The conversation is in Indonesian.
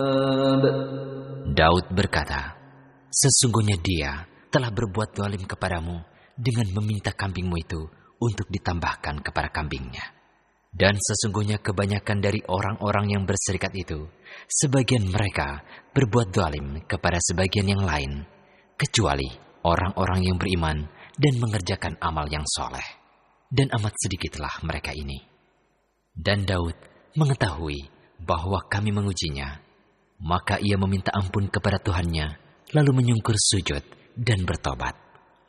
Daud berkata, "Sesungguhnya dia telah berbuat zalim kepadamu dengan meminta kambingmu itu untuk ditambahkan kepada kambingnya. Dan sesungguhnya kebanyakan dari orang-orang yang berserikat itu, sebagian mereka berbuat zalim kepada sebagian yang lain, kecuali orang-orang yang beriman dan mengerjakan amal yang soleh. Dan amat sedikitlah mereka ini." Dan Daud mengetahui bahwa kami mengujinya. Maka ia meminta ampun kepada Tuhannya, lalu menyungkur sujud dan bertobat.